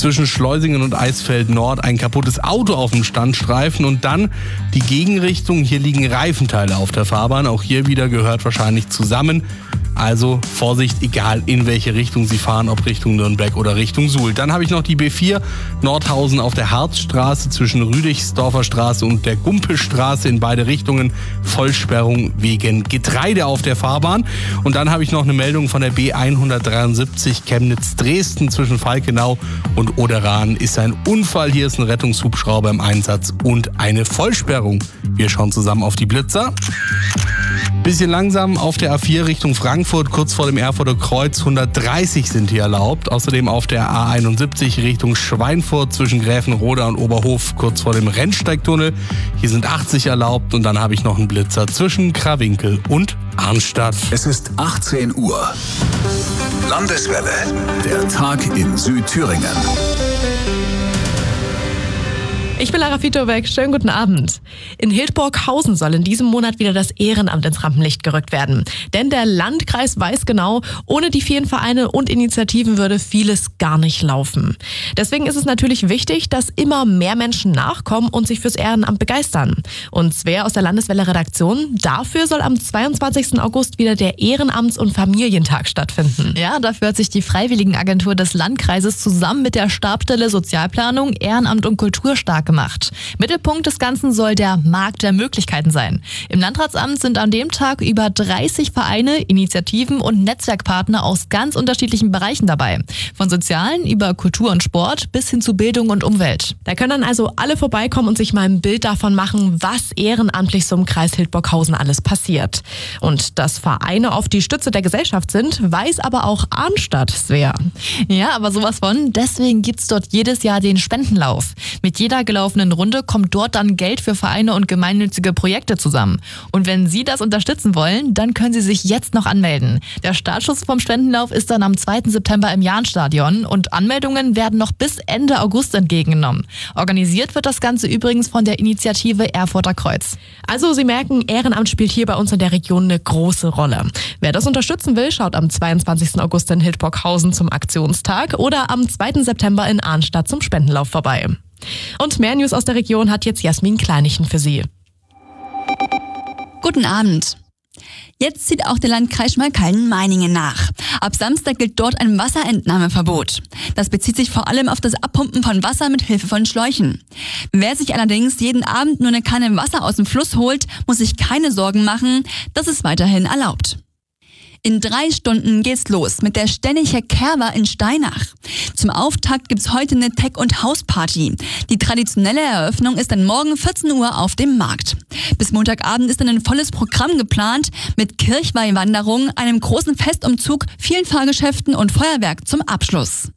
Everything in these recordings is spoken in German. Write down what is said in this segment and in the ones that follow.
zwischen Schleusingen und Eisfeld Nord ein kaputtes Auto auf dem Standstreifen und dann die Gegenrichtung. Hier liegen Reifenteile auf der Fahrbahn. Auch hier wieder gehört wahrscheinlich zusammen. Also Vorsicht, egal in welche Richtung Sie fahren, ob Richtung Nürnberg oder Richtung Suhl. Dann habe ich noch die B4 Nordhausen auf der Harzstraße zwischen Rüdichsdorfer Straße und der Gumpelstraße in beide Richtungen. Vollsperrung wegen Getreide auf der Fahrbahn. Und dann habe ich noch eine Meldung von der B173 Chemnitz-Dresden zwischen Falkenau und Oderan. Ist ein Unfall, hier ist ein Rettungshubschrauber im Einsatz und eine Vollsperrung. Wir schauen zusammen auf die Blitzer. Bisschen langsam auf der A4 Richtung Frankfurt, kurz vor dem Erfurter Kreuz. 130 sind hier erlaubt. Außerdem auf der A71 Richtung Schweinfurt zwischen Gräfenroda und Oberhof, kurz vor dem Rennsteigtunnel. Hier sind 80 erlaubt und dann habe ich noch einen Blitzer zwischen Krawinkel und Arnstadt. Es ist 18 Uhr. Landeswelle, der Tag in Südthüringen. Ich bin Lara Fitobeck, schönen guten Abend. In Hildburghausen soll in diesem Monat wieder das Ehrenamt ins Rampenlicht gerückt werden. Denn der Landkreis weiß genau, ohne die vielen Vereine und Initiativen würde vieles gar nicht laufen. Deswegen ist es natürlich wichtig, dass immer mehr Menschen nachkommen und sich fürs Ehrenamt begeistern. Und Svea aus der Landeswelle-Redaktion, dafür soll am 22. August wieder der Ehrenamts- und Familientag stattfinden. Ja, dafür hat sich die Freiwilligenagentur des Landkreises zusammen mit der Stabsstelle Sozialplanung, Ehrenamt und Kultur stark gemacht. Mittelpunkt des Ganzen soll der Markt der Möglichkeiten sein. Im Landratsamt sind an dem Tag über 30 Vereine, Initiativen und Netzwerkpartner aus ganz unterschiedlichen Bereichen dabei. Von Sozialen über Kultur und Sport bis hin zu Bildung und Umwelt. Da können dann also alle vorbeikommen und sich mal ein Bild davon machen, was ehrenamtlich so im Kreis Hildburghausen alles passiert. Und dass Vereine oft die Stütze der Gesellschaft sind, weiß aber auch Arnstadt, Svea. Ja, aber sowas von. Deswegen gibt's dort jedes Jahr den Spendenlauf. Mit jeder gelaufenen Runde kommt dort dann Geld für Vereine und gemeinnützige Projekte zusammen. Und wenn Sie das unterstützen wollen, dann können Sie sich jetzt noch anmelden. Der Startschuss vom Spendenlauf ist dann am 2. September im Jahnstadion und Anmeldungen werden noch bis Ende August entgegengenommen. Organisiert wird das Ganze übrigens von der Initiative Erfurter Kreuz. Also Sie merken, Ehrenamt spielt hier bei uns in der Region eine große Rolle. Wer das unterstützen will, schaut am 22. August in Hildburghausen zum Aktionstag oder am 2. September in Arnstadt zum Spendenlauf vorbei. Und mehr News aus der Region hat jetzt Jasmin Kleinichen für Sie. Guten Abend. Jetzt zieht auch der Landkreis Schmalkalden-Meiningen nach. Ab Samstag gilt dort ein Wasserentnahmeverbot. Das bezieht sich vor allem auf das Abpumpen von Wasser mit Hilfe von Schläuchen. Wer sich allerdings jeden Abend nur eine Kanne Wasser aus dem Fluss holt, muss sich keine Sorgen machen, das ist weiterhin erlaubt. In 3 Stunden geht's los mit der Stännicher Kerwa in Steinach. Zum Auftakt gibt's heute eine Tech- und Hausparty. Die traditionelle Eröffnung ist dann morgen 14 Uhr auf dem Markt. Bis Montagabend ist dann ein volles Programm geplant mit Kirchweihwanderung, einem großen Festumzug, vielen Fahrgeschäften und Feuerwerk zum Abschluss.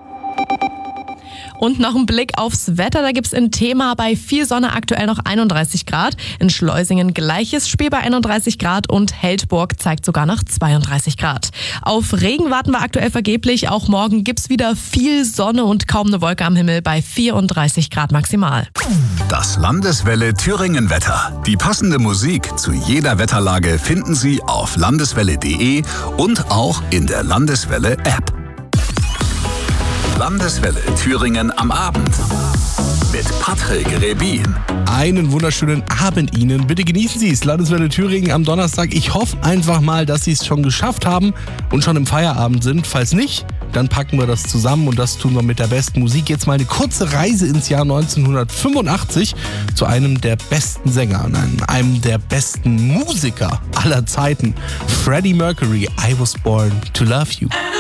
Und noch ein Blick aufs Wetter, da gibt's in Thema bei viel Sonne aktuell noch 31 Grad. In Schleusingen gleiches Spiel bei 31 Grad und Heldburg zeigt sogar noch 32 Grad. Auf Regen warten wir aktuell vergeblich. Auch morgen gibt's wieder viel Sonne und kaum eine Wolke am Himmel bei 34 Grad maximal. Das Landeswelle Thüringen Wetter. Die passende Musik zu jeder Wetterlage finden Sie auf landeswelle.de und auch in der Landeswelle App. Landeswelle Thüringen am Abend mit Patrick Rebin. Einen wunderschönen Abend Ihnen. Bitte genießen Sie es. Landeswelle Thüringen am Donnerstag. Ich hoffe einfach mal, dass Sie es schon geschafft haben und schon im Feierabend sind. Falls nicht, dann packen wir das zusammen und das tun wir mit der besten Musik. Jetzt mal eine kurze Reise ins Jahr 1985 zu einem der besten Sänger und einem der besten Musiker aller Zeiten. Freddie Mercury, I Was Born to Love You.